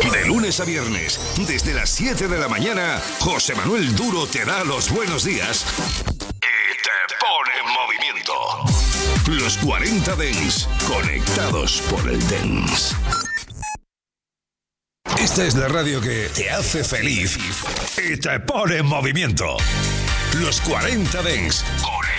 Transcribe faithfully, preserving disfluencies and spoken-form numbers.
De lunes a viernes, desde las siete de la mañana, José Manuel Duro te da los buenos días y te pone en movimiento. Los cuarenta Dance, conectados por el Dance. Esta es la radio que te hace feliz y te pone en movimiento. Los cuarenta Dance, conectados